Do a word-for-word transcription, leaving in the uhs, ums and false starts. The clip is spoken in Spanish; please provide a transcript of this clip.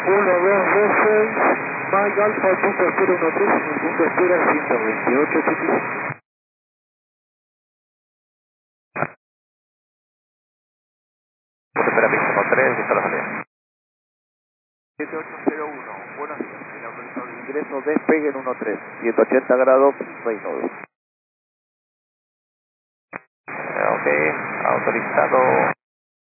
uno dos dos seis, Mike Alfa, punto espera uno tres, en el punto espera ciento veintiocho ochenta y cinco. Punto espera pista uno tres, listo la salida. siete ocho cero uno, buenos días, el autorizado de ingreso, despegue en uno tres, ciento ochenta grados, Reino dos. Ok, autorizado.